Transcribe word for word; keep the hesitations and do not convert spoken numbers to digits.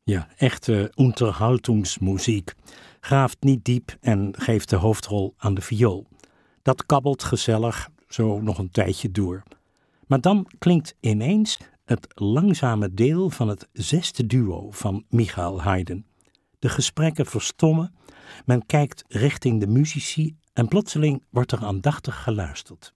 Ja, echte Unterhaltungsmuziek. Graaft niet diep en geeft de hoofdrol aan de viool. Dat kabbelt gezellig, zo nog een tijdje door. Maar dan klinkt ineens het langzame deel van het zesde duo van Michael Haydn. De gesprekken verstommen, men kijkt richting de muzici en plotseling wordt er aandachtig geluisterd.